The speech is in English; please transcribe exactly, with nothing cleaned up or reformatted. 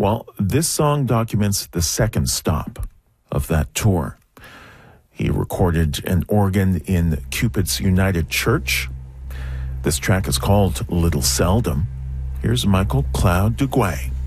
Well, this song documents the second stop of that tour. He recorded an organ in Cupid's United Church. This track is called Little Seldom. Here's Michael Cloud Duguay.